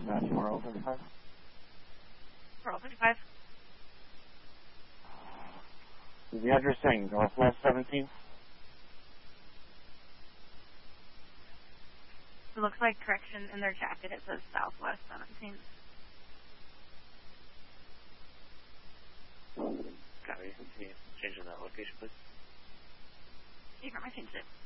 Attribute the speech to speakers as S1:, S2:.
S1: That's 435.
S2: 435.
S1: Is the address saying Northwest 17th?
S2: It looks like correction in their jacket. It says Southwest 17th.
S3: Copy. Can you change that location, please?
S2: You got my change it.